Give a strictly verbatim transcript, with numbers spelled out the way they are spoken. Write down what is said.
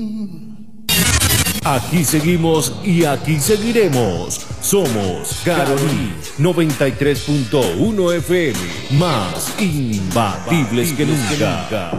Aquí seguimos y aquí seguiremos. Somos Carolí noventa y tres punto uno F M, más imbatibles que nunca.